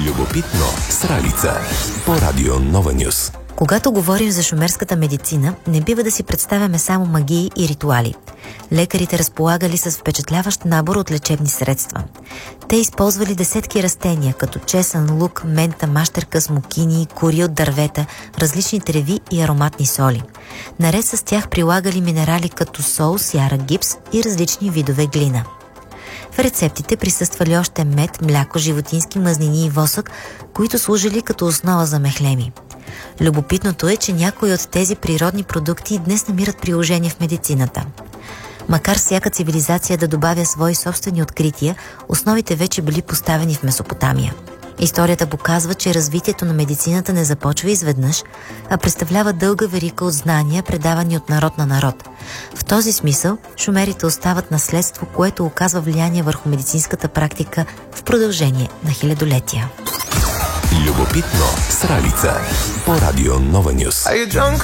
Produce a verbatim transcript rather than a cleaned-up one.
Любопитно с Ралица по Радио Нова Нюс. Когато говорим за шумерската медицина, не бива да си представяме само магии и ритуали. Лекарите разполагали с впечатляващ набор от лечебни средства. Те използвали десетки растения, като чесън, лук, мента, мащерка, смокини, кори от дървета, различни треви и ароматни соли. Наред с тях прилагали минерали като сол, сяра, гипс и различни видове глина. В рецептите присъствали още мед, мляко, животински мазнини и восък, които служили като основа за мехлеми. Любопитното е, че някои от тези природни продукти и днес намират приложение в медицината. Макар всяка цивилизация да добавя свои собствени открития, основите вече били поставени в Месопотамия. Историята показва, че развитието на медицината не започва изведнъж, а представлява дълга верига от знания, предавани от народ на народ. В този смисъл, шумерите остават наследство, което оказва влияние върху медицинската практика в продължение на хилядолетия. Любопитно с Ралица по Радио Нова Нюс.